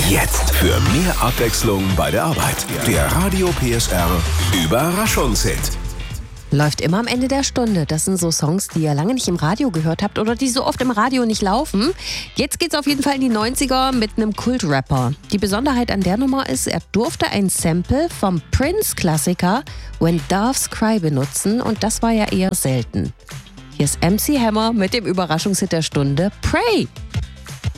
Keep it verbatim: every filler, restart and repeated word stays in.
Jetzt für mehr Abwechslung bei der Arbeit. Der Radio P S R Überraschungshit. Läuft immer am Ende der Stunde. Das sind so Songs, die ihr lange nicht im Radio gehört habt oder die so oft im Radio nicht laufen. Jetzt geht's auf jeden Fall in die neunziger mit einem Kult-Rapper. Die Besonderheit an der Nummer ist, er durfte ein Sample vom Prince-Klassiker When Doves Cry benutzen und das war ja eher selten. Hier ist M C Hammer mit dem Überraschungshit der Stunde, Pray.